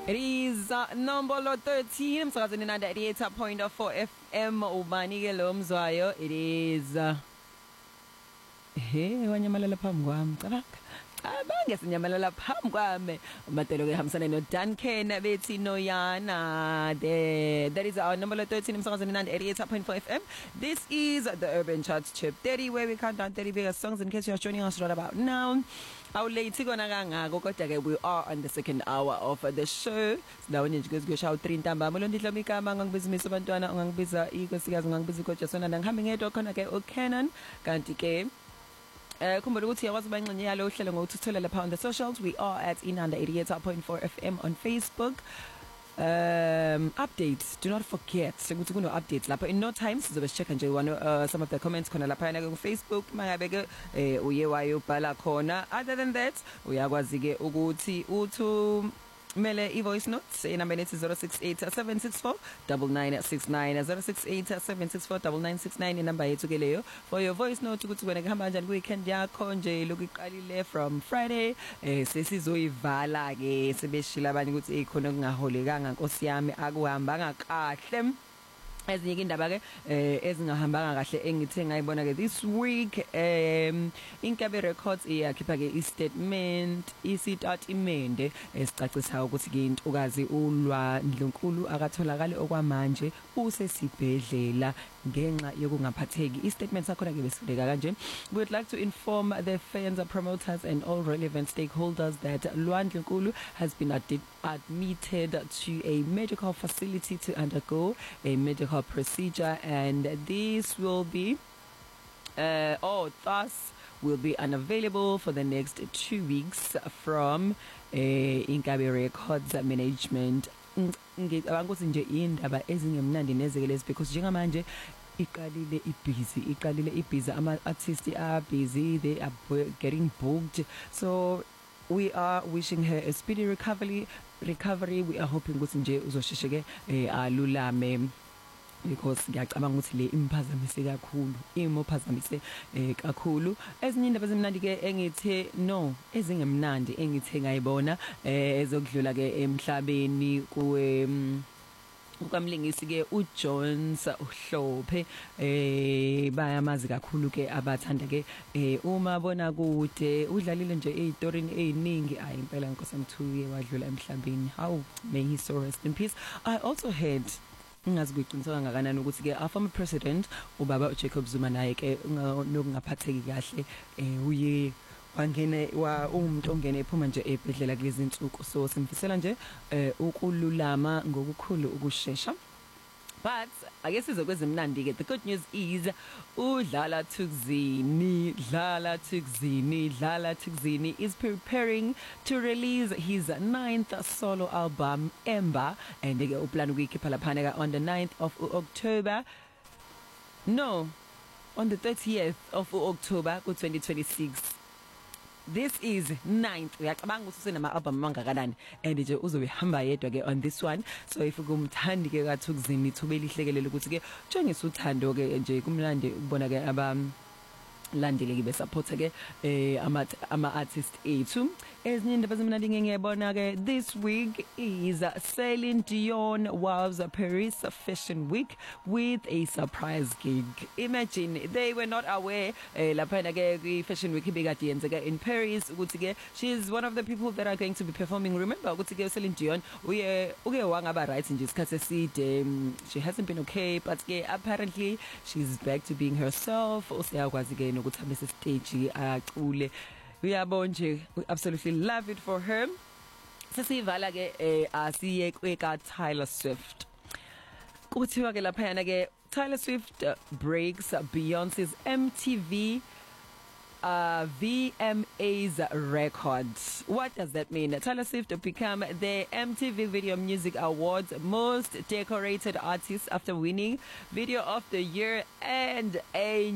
It is number 13 emsakazweni 98.4 FM ubani-ke lo mzwayo. It is wanyamalala phambi kwami cabanga sinyamalala phambi kwami umadelo ke hambisana no Duncan bethi noyana. That is our number 13 emsakazweni 98.4 FM. This is the Urban Charts Chip 30 where we count down 30 biggest songs in case you're joining us right about now. How late kona kangako kodwa ke we are on the second hour of the show. Sidawonye nje kuyoshawa 3 ntambama lo ndihla mikama ngangibizimisa abantwana ungangibiza inkosikazi ungangibiza igoja sona ngihambe ngedwa khona ke uCanon kanti ke khumbula ukuthi yakwazi banxenye yalo uhlelo ngokuthuthela lapha on the socials. We are at Inanda 88.4 FM on Facebook. Updates, do not forget ukuthi kuno updates lapha in no time sizobe checka nje some of the comments khona lapha ku Facebook mangabe ke uye wayobhala khona. Other than that uyakwazi ke ukuthi uthu mele i-voice notes inamba nethi 068 764 9969 inamba yethu ke leyo for your voice note ukuthi wena kuhamba kanjani ku weekend yakho nje lokuqalile from Friday. Sesizoyivala ke sebeshila abanye ukuthi khona kungaholekanga nkosi yami akuhambanga kahle. Ezinye indaba ke ezingahambanga kahle engithe ngayibona ke this week Inkabi Records iyakhipha ke isitatimende esicacisa ukuthi ke intokazi uLwa Ndlunkulu akatholakala okwamanje usesibhedlela ngenxa yokungaphatheki. Istatement sakho ke besifundeka kanje: we would like to inform the fans, promoters and all relevant stakeholders that Lwa Ndlunkulu has been admitted to a medical facility to undergo a medical procedure, and this will be thus will be unavailable for the next 2 weeks from Inkabi Records management. Ngicabanga ukuthi nje indaba ezingemnandi nezekelezi because njengamanje iqalile ibhizi ama artists are busy, they are getting booked, so we are wishing her a speedy recovery. We are hoping ukuthi nje uzoshesheke alulame because ngiyacabanga ukuthi le imphazamise kakhulu imophazamise kakhulu. Ezinye indaba ezimnandi ke engithe no ezingemnandi engithe ngayibona ezokudlula ke emhlabeni ukamlingisi ke uJones Uhlophe bayamazi kakhulu ke abathanda ke uma bona kude udlalile nje ezitorini eziningi impela inkosi yamthuye wadlula emhlabeni. How may he so rest in peace. I also heard ngazi kuyiqiniseka ngakanani ukuthi ke our former president ubaba uJacob Zuma naye ke nokungaphatheki kahle uye wangene umuntu ongene ephuma nje ebhedlela kulezi insuku, so simfisela nje ukululama ngokukhulu ukusheshsha. But I guess izokwezimnandi ke the good news is Dlala Thukzini is preparing to release his 9th solo album Ember, and ke uplan ukuyikhipha lapha on the 9th of October. No, on the 30th of October 2026. This is 9th. Uyacabanga ukuthi usenama album mangakanani and nje uzohamba yedwa ke on this one. So if kumthandi ke kaThukzini thubelihlekelele ukuthi ke tshengisa uthando ke nje kumlande ukubona ke landile ke besupport ke ama artist ethu. Ezinye indaba ezimnandi ngiyebona ke this week is Celine Dion was Paris Fashion Week with a surprise gig. Imagine they were not aware lapha ke Fashion Week ibekade yenzeka in Paris ukuthi ke she is one of the people that are going to be performing. Remember ukuthi ke Celine Dion uke wangaba right nje isikhathi eside, she hasn't been okay, but ke apparently she's back to being herself. Usiyakwazi ke nokuthambisa stage acule. We absolutely love it for her. Sesivala ke asiye kweka Taylor Swift. Kuthiwa ke lapha ke Taylor Swift breaks Beyonce's MTV VMA's records. What does that mean? Taylor Swift become the MTV Video Music Awards most decorated artist after winning Video of the Year and a